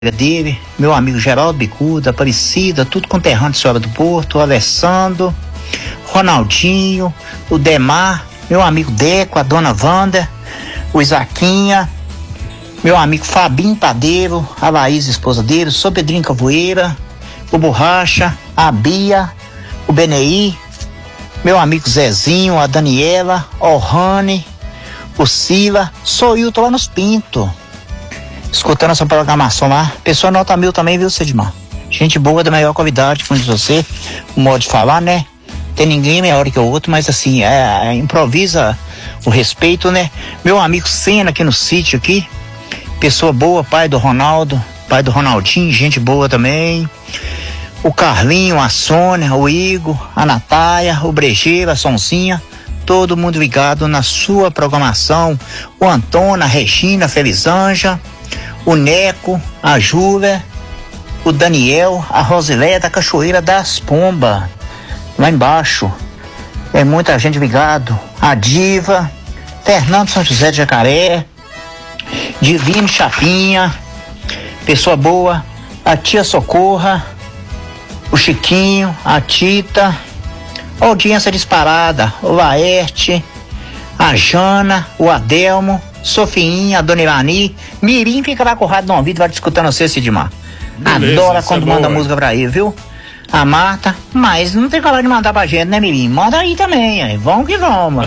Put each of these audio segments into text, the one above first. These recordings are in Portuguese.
dele, meu amigo Geraldo Bicuda, Aparecida, tudo conterrâneo de Senhora do Porto, o Alessandro, Ronaldinho, o Demar, meu amigo Deco, a dona Wanda, o Isaquinha, meu amigo Fabinho Padeiro, a Laís, esposa dele, o seu Pedrinho Cavoeira, o Borracha, a Bia, o Benei, meu amigo Zezinho, a Daniela, o Rani, o Sila, sou eu, tô lá nos Pintos, escutando essa programação lá. Pessoa nota 1000 também, viu, Cedimar? Gente boa, da melhor qualidade, como diz você, o modo de falar, né? Tem ninguém melhor que o outro, mas assim, improvisa o respeito, né? Meu amigo Senna aqui no sítio aqui, pessoa boa, pai do Ronaldo, pai do Ronaldinho, gente boa também. O Carlinho, a Sônia, o Igor, a Natália, o Brejeiro, a Sonzinha, todo mundo ligado na sua programação. O Antônio, a Regina, a Felizanja, o Neco, a Júlia, o Daniel, a Rosilé da Cachoeira das Pombas, lá embaixo. É muita gente ligado. A Diva, Fernando São José de Jacaré, Divino Chapinha, pessoa boa, a tia Socorra, o Chiquinho, a Tita, a audiência disparada, o Laerte, a Jana, o Adelmo, Sofinha, a Dona Irani, Mirim fica lá com o rádio no ouvido, vai escutando você, Sidmar. Adora quando manda música pra ele, viu? A Marta, mas não tem coragem de mandar pra gente, né, Mirim? Manda aí também, aí. Vamos que vamos.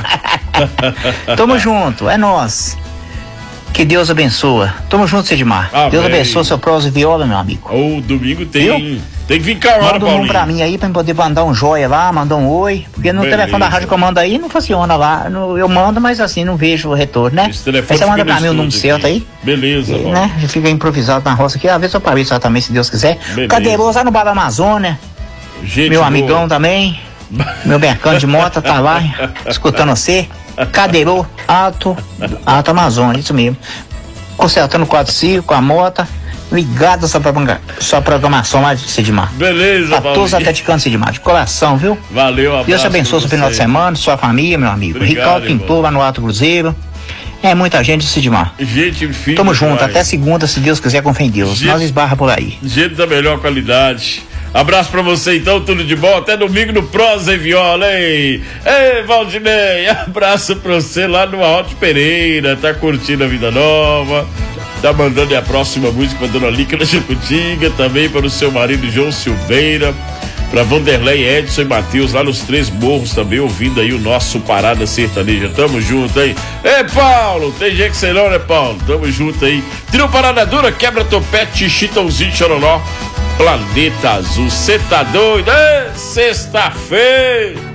Tamo junto, é nós. Que Deus abençoa. Tamo junto, Sidmar. Deus abençoe seu prosa e viola, meu amigo. O domingo tem que vir cá, manda um pra mim aí, pra poder mandar um joia lá, mandar um oi. Porque no telefone da rádio que eu mando aí não funciona lá. Eu mando, mas assim, não vejo o retorno, né? Aí você manda pra mim o número certo aí. Beleza, né? A gente fica improvisado na roça aqui. Às vezes eu apareço lá também, se Deus quiser. Beleza. Cadeiroso lá no Bar da Amazônia. Gente meu boa. Amigão também. Meu Bercano de moto tá lá, escutando você. Cadeirou, Alto Amazônia, isso mesmo. Consertando o quadriciclo, a moto. Ligado a sua programação lá de Sidmar. Beleza, Paulo. Todos atleticanos, Sidmar, de coração, viu? Valeu, abraço. Deus te abençoe seu final de semana, sua família, meu amigo. Obrigado, Ricardo Pintor lá no Alto Cruzeiro. É muita gente, Sidmar. Gente, filho. Tamo junto, até segunda, se Deus quiser, com fé em Deus. Nós esbarra por aí. Gente da melhor qualidade. Abraço pra você então, tudo de bom. Até domingo no Prosa e Viola, hein? Ei, Valdinei, abraço pra você lá no Arrote Pereira. Tá curtindo a vida nova. Tá mandando a próxima música pra Dona Lica da Jacutinga. Também para o seu marido João Silveira. Pra Vanderlei, Edson e Matheus lá nos Três Morros também, ouvindo aí o nosso Parada Sertaneja. Tamo junto aí. Ei, Paulo, tem jeito que você não, né, Paulo? Tamo junto aí. Trio Parada Dura, Quebra Topete, Chitãozinho, Chororó, Planeta Azul. Cê tá doido? É sexta-feira.